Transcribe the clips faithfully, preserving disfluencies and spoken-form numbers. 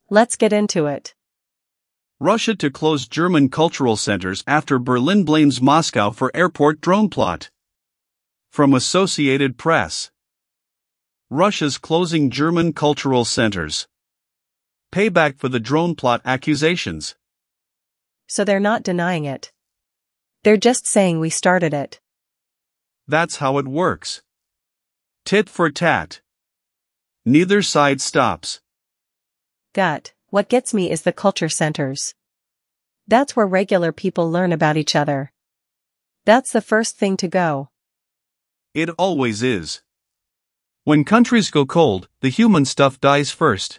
Let's get into it. Russia to close German cultural centers after Berlin blames Moscow for airport drone plot. From Associated Press. Russia's closing German cultural centers. Payback for the drone plot accusations. So they're not denying it. They're just saying we started it. That's how it works. Tit for tat. Neither side stops. Gut, what gets me is the culture centers. That's where regular people learn about each other. That's the first thing to go. It always is. When countries go cold, the human stuff dies first.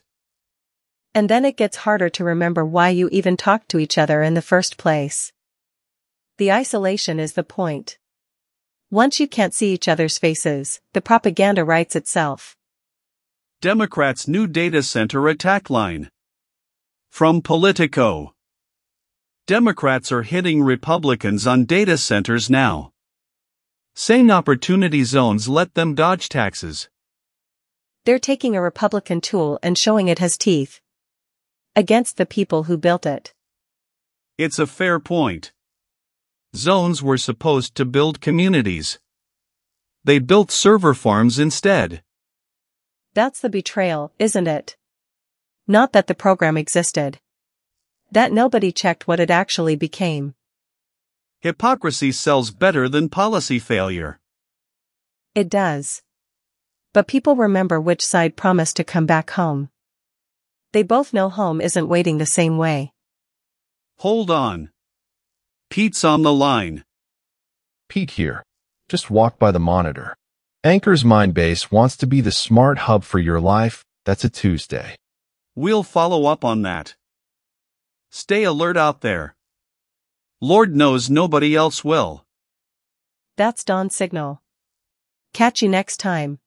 And then it gets harder to remember why you even talked to each other in the first place. The isolation is the point. Once you can't see each other's faces, the propaganda writes itself. Democrats' new data center attack line. From Politico. Democrats are hitting Republicans on data centers now. Saying opportunity zones let them dodge taxes. They're taking a Republican tool and showing it has teeth. Against the people who built it. It's a fair point. Zones were supposed to build communities. They built server farms instead. That's the betrayal, isn't it? Not that the program existed. That nobody checked what it actually became. Hypocrisy sells better than policy failure. It does. But people remember which side promised to come back home. They both know home isn't waiting the same way. Hold on. Pete's on the line. Pete here. Just walk by the monitor. Anchor's Mindbase wants to be the smart hub for your life. That's a Tuesday. We'll follow up on that. Stay alert out there. Lord knows nobody else will. That's Dawn Signal. Catch you next time.